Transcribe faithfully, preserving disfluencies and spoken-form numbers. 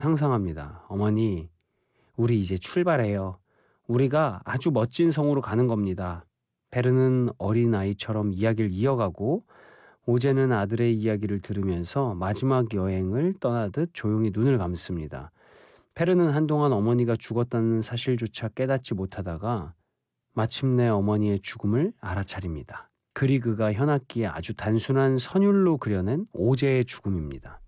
상상합니다. 어머니, 우리 이제 출발해요. 우리가 아주 멋진 성으로 가는 겁니다. 베르는 어린아이처럼 이야기를 이어가고 오제는 아들의 이야기를 들으면서 마지막 여행을 떠나듯 조용히 눈을 감습니다. 페르는 한동안 어머니가 죽었다는 사실조차 깨닫지 못하다가 마침내 어머니의 죽음을 알아차립니다. 그리그가 현악기에 아주 단순한 선율로 그려낸 오제의 죽음입니다.